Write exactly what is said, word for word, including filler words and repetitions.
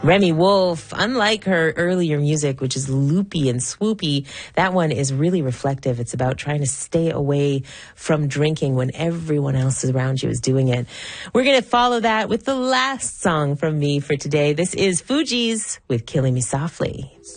Remy Wolf, unlike her earlier music, which is loopy and swoopy, that one is really reflective. It's about trying to stay away from drinking when everyone else around you is doing it. We're going to follow that with the last song from me for today. This is Fugees with Killing Me Softly.